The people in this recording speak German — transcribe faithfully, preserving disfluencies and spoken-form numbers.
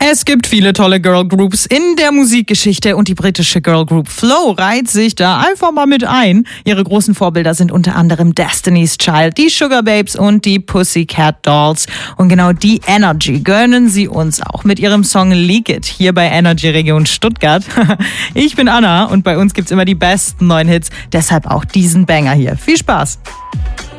Es gibt viele tolle Girl Groups in der Musikgeschichte und die britische Girl Group Flow reiht sich da einfach mal mit ein. Ihre großen Vorbilder sind unter anderem Destiny's Child, die Sugar Babes und die Pussycat Dolls. Und genau die Energy gönnen sie uns auch mit ihrem Song Leak It hier bei Energy Region Stuttgart. Ich bin Anna und bei uns gibt's immer die besten neuen Hits, deshalb auch diesen Banger hier. Viel Spaß!